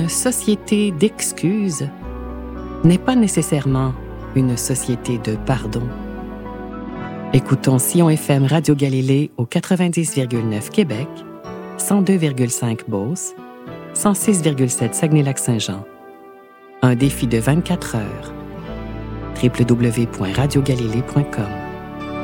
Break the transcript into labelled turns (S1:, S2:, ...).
S1: Une société d'excuses n'est pas nécessairement une société de pardon. Écoutons Sion FM Radio Galilée au 90,9 Québec, 102,5 Beauce, 106,7 Saguenay-Lac-Saint-Jean. Un défi de 24 heures. www.radiogalilée.com